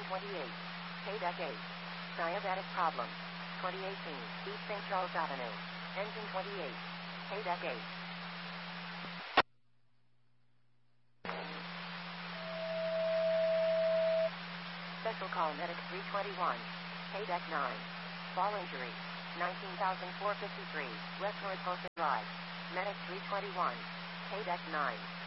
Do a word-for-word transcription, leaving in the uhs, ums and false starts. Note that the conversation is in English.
twenty-eight. K-Deck eight. Diabetic problem. twenty eighteen. East Saint Charles Avenue. Engine twenty-eight. K-Deck eight. Special call medic three twenty-one. K-Deck nine. Fall injury. nineteen thousand four hundred fifty-three. West North Coast Drive. Medic three twenty-one. K-Deck nine.